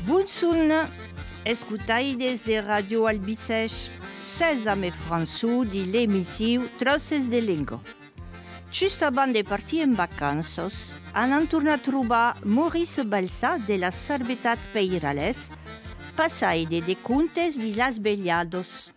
Bonson, escutaides de Radio Albicech, Sesame François di l'emissiu Trosses de Lingo. Just abans de partir en vacances, han tornat a trobar Maurice Balsà de la Sarbetat Peirales, passai de contes de las Beliados.